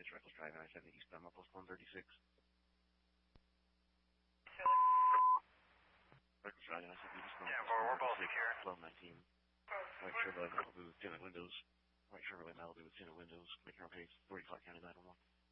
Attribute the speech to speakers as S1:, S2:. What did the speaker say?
S1: It's reckless driving. I-70 eastbound, Northwest 136. Reckless driving. I-70 eastbound.
S2: Yeah, we're both secure.
S1: 1219. White Chevrolet Malibu with tinted windows. White Chevrolet Malibu with tinted windows. Making our pace. 40 Clark County 911.